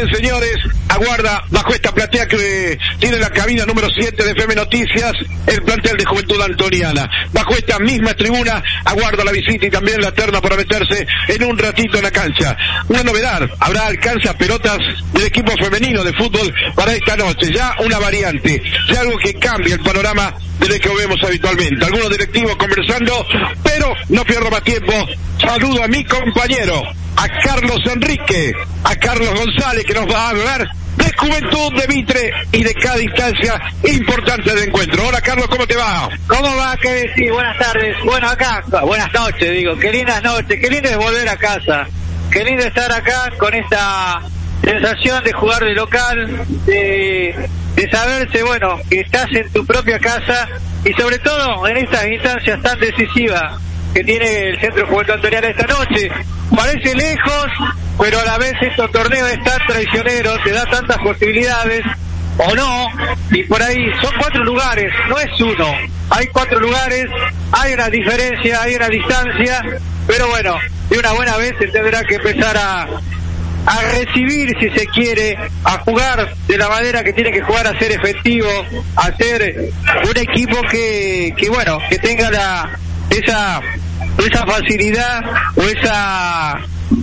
Bien, señores, aguarda bajo esta platea que tiene la cabina número 7 de FM Noticias, el plantel de Juventud Antoniana. Bajo esta misma tribuna aguarda la visita y también la terna para meterse en un ratito en la cancha. Una novedad, habrá alcanza pelotas del equipo femenino de fútbol para esta noche. Ya una variante, ya algo que cambia el panorama de lo que vemos habitualmente. Algunos directivos conversando, pero no pierdo más tiempo. Saludo a mi compañero, a Carlos Enrique, a Carlos González, que nos va a hablar de Juventud, de Mitre y de cada instancia importante del encuentro. Hola Carlos, ¿cómo te va? ¿Cómo va? ¿Qué decís? Buenas tardes. Bueno, acá, buenas noches, digo. Qué lindas noches, qué lindo es volver a casa. Qué lindo estar acá con esta sensación de jugar de local, de saberse, bueno, que estás en tu propia casa y sobre todo en estas instancias tan decisivas que tiene el Centro Juventud Antoniana esta noche. Parece lejos, pero a la vez estos torneos es tan traicionero, te da tantas posibilidades, o no, y por ahí son 4 lugares, no es uno, hay 4 lugares, hay una diferencia, hay una distancia, pero bueno, de una buena vez se tendrá que empezar a recibir, si se quiere, a jugar de la manera que tiene que jugar, a ser efectivo, a ser un equipo que bueno, que tenga esa facilidad o esa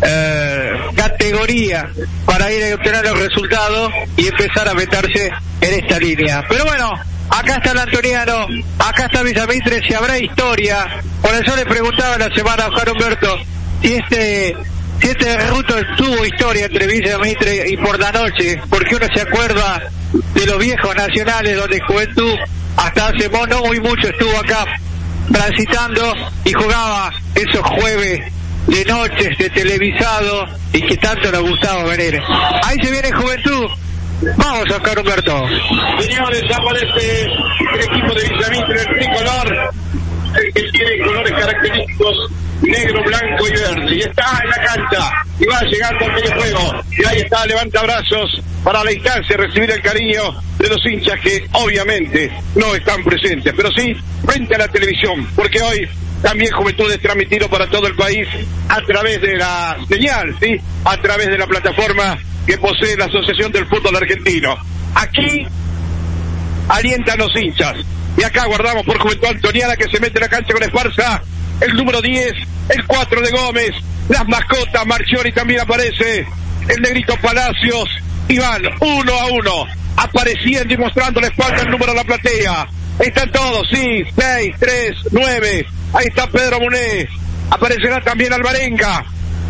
categoría para ir a obtener los resultados y empezar a meterse en esta línea. Pero bueno, acá está el Antoniano, acá está Villamitre, si habrá historia. Por eso le preguntaba la semana a Oscar Humberto si este ruto tuvo historia entre Villa Mitre y por la noche, porque uno se acuerda de los viejos nacionales donde Juventud hasta hace no muy mucho estuvo acá transitando y jugaba esos jueves de noches de televisado y que tanto nos gustaba venir. Ahí se viene Juventud. Vamos, Oscar Humberto. Señores, aparece el equipo de Villa Mitre, el tricolor, el que tiene colores característicos negro, blanco y verde, y está en la cancha y va llegando al medio juego, y ahí está, levanta brazos para la instancia, recibir el cariño de los hinchas que obviamente no están presentes, pero sí frente a la televisión, porque hoy también Juventud es transmitido para todo el país a través de la señal, ¿sí? A través de la plataforma que posee la Asociación del Fútbol Argentino. Aquí alientan los hinchas, y acá guardamos por Juventud Antoniana, que se mete en la cancha con Esparza, el número 10, el 4 de Gómez, las mascotas, Marchiori también aparece, el negrito Palacios, y van 1-1, apareciendo y mostrando la espalda el número de la platea. Están todos, sí, 6, 3, 9, ahí está Pedro Muné, aparecerá también Alvarenga,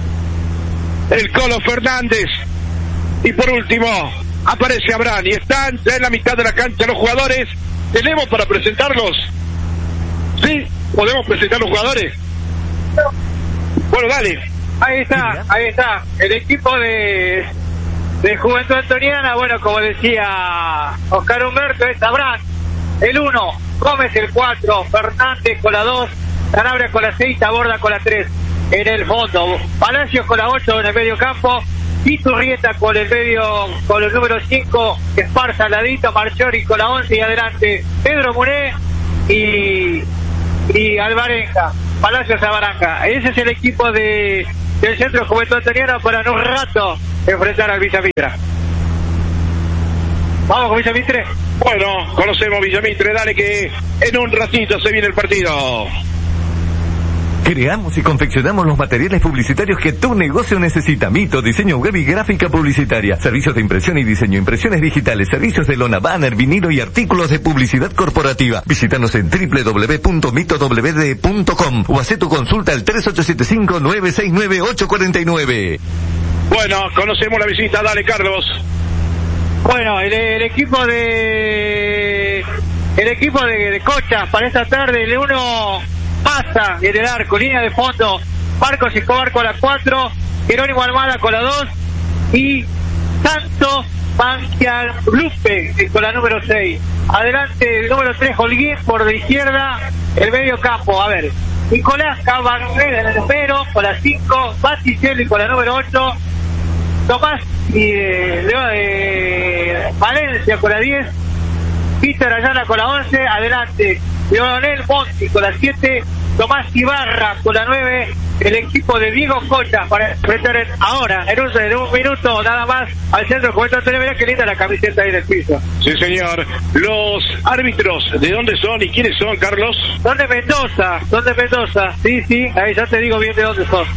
el Colo Fernández, y por último, aparece Abraham, y están ya en la mitad de la cancha los jugadores. ¿Tenemos para presentarlos? ¿Sí? ¿Podemos presentar los jugadores? Bueno, dale. Ahí está, el equipo de Juventud Antoniana. Bueno, como decía Oscar Humberto, es Abraham, el 1, Gómez el 4, Fernández con la 2, Sanabria con la 6, Taborda con la 3 en el fondo, Palacios con la 8 en el medio campo, Iturrieta con el número 5, Esparza al ladito, Marchiori con la 11 y adelante Pedro Muné y Alvarenga, Palacios Alvarenga. Ese es el equipo del Centro Juventud Antoniana para en un rato enfrentar al Villa Mitre. ¿Vamos con Villa Mitre? Bueno, conocemos Villa Mitre, dale que en un ratito se viene el partido. Creamos y confeccionamos los materiales publicitarios que tu negocio necesita. Mito, diseño web y gráfica publicitaria. Servicios de impresión y diseño, impresiones digitales, servicios de lona, banner, vinilo y artículos de publicidad corporativa. Visítanos en www.mitowd.com o haz tu consulta al 3875-969-849. Bueno, conocemos la visita, dale Carlos. Bueno, el equipo de Cochas para esta tarde, el 1 Pasa en el arco, línea de fondo, Marcos Escobar con la 4, Jerónimo Almada con la 2 y Santo Banquialupe con la número 6. Adelante el número 3, Holguín por la izquierda, el medio campo. A ver, Nicolás Cabarrera en el número con la 5, Baticelli con la número 8, Tomás Valencia con la 10, Víctor Ayala con la 11, adelante Leonel Monti con la 7, Tomás Ibarra con la 9, el equipo de Diego Cocha para enfrentar ahora, en un minuto nada más, al centro de Juventud Antonina. Mirá qué linda la camiseta ahí en el piso. Sí, señor. Los árbitros, ¿de dónde son y quiénes son, Carlos? Son de Mendoza, sí, ahí ya te digo bien de dónde son.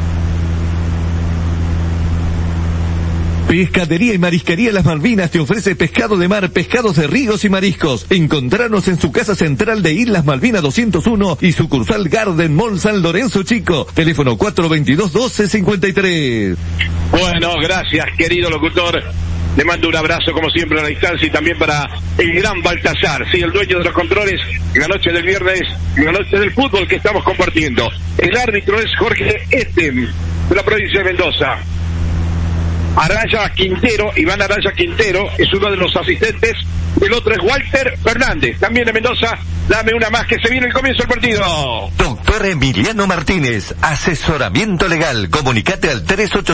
Pescadería y Marisquería Las Malvinas te ofrece pescado de mar, pescados de ríos y mariscos. Encontranos en su casa central de Islas Malvinas 201 y sucursal Garden Mall San Lorenzo Chico. Teléfono 422-1253. Bueno, gracias, querido locutor. Le mando un abrazo, como siempre, a la distancia, y también para el gran Baltasar, sí, el dueño de los controles, en la noche del viernes, en la noche del fútbol que estamos compartiendo. El árbitro es Jorge Etem, de la provincia de Mendoza. Araya Quintero, Iván Araya Quintero, es uno de los asistentes. El otro es Walter Fernández, también de Mendoza. Dame una más, que se viene el comienzo del partido. Doctor Emiliano Martínez, asesoramiento legal. Comunicate al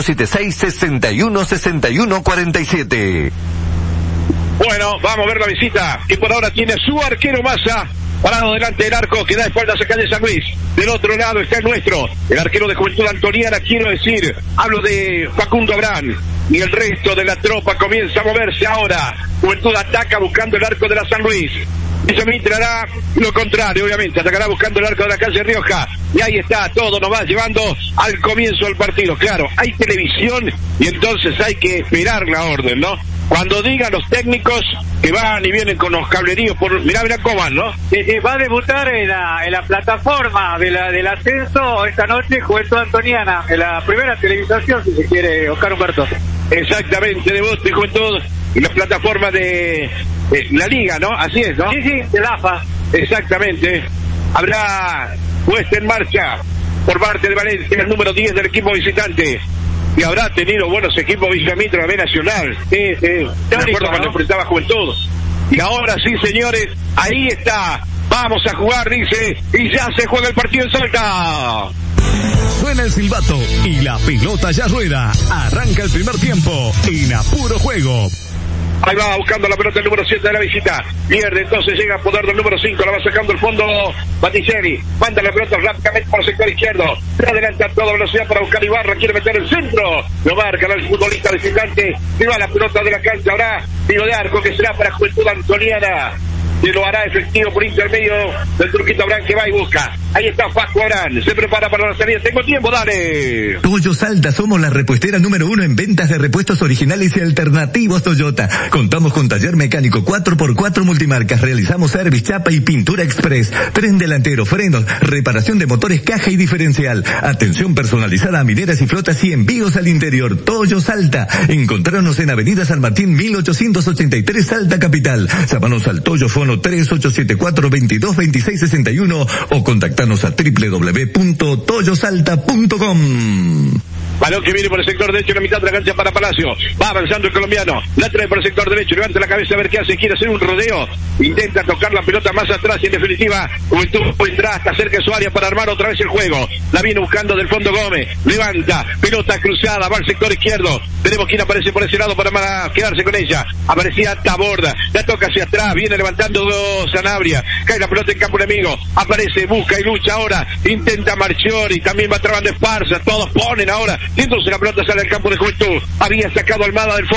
3876-616147. Bueno, vamos a ver la visita, que por ahora tiene su arquero Massa, parado delante del arco, que da espaldas a calle San Luis. Del otro lado está el nuestro, el arquero de Juventud Antoniana, quiero decir, hablo de Facundo Abrán. Y el resto de la tropa comienza a moverse ahora. Juventud ataca buscando el arco de la San Luis. Villamitre hará lo contrario, obviamente, atacará buscando el arco de la calle Rioja. Y ahí está, todo nos va llevando al comienzo del partido. Claro, hay televisión y entonces hay que esperar la orden, ¿no? Cuando digan los técnicos que van y vienen con los cableríos por... Mirá cómo van, ¿no? Va a debutar en la plataforma del ascenso esta noche Juventud Antoniana, en la primera televisación, si se quiere, Oscar Humberto. Exactamente, debut de Juventud en la plataforma de la Liga, ¿no? Así es, ¿no? Sí, de la AFA. Exactamente. Habrá puesta en marcha por parte de Valencia el número 10 del equipo visitante. Y habrá tenido buenos equipos Villamitre a B Nacional. Sí. Me acuerdo cuando enfrentaba Juventud. Y ahora sí, señores, ahí está. Vamos a jugar, dice, y ya se juega el partido en Salta. Suena el silbato y la pelota ya rueda. Arranca el primer tiempo en A Puro Juego. Ahí va buscando la pelota el número 7 de la visita. Pierde, entonces llega a poder del número 5. La va sacando el fondo Baticelli. Manda la pelota rápidamente por el sector izquierdo. Se adelanta a toda velocidad para buscar Ibarra. Quiere meter el centro. Lo marca el futbolista visitante. Se va la pelota de la cancha. Habrá tiro de arco que será para Juventud Antoniana. Y lo hará efectivo por intermedio del Turquito Abrán, que va y busca. Ahí está Facu Abrán, se prepara para la salida. Tengo tiempo, dale. Toyo Salta, somos la repuestera número 1 en ventas de repuestos originales y alternativos Toyota. Contamos con taller mecánico 4x4 multimarcas. Realizamos service, chapa y pintura express. Tren delantero, frenos, reparación de motores, caja y diferencial. Atención personalizada a mineras y flotas y envíos al interior. Toyo Salta. Encontrarnos en Avenida San Martín 1883, Salta Capital. Llámanos al Toyo Fono 3874-222661 o contactarnos a www.toyosalta.com. Balón que viene por el sector derecho en la mitad de la cancha para Palacio. Va avanzando el colombiano. La trae por el sector derecho. Levanta la cabeza a ver qué hace. Quiere hacer un rodeo. Intenta tocar la pelota más atrás y en definitiva Juventud vendrá hasta cerca de su área para armar otra vez el juego. La viene buscando del fondo Gómez. Levanta. Pelota cruzada. Va al sector izquierdo. Veremos quién aparece por ese lado para quedarse con ella. Aparecía Taborda. La toca hacia atrás. Viene levantando Sanabria. Cae la pelota en campo enemigo. Aparece, busca y lucha ahora. Intenta Marchiori. También va trabando Esparza. Todos ponen ahora. Y entonces la pelota sale al campo de Juventud. Había sacado Almada del fondo.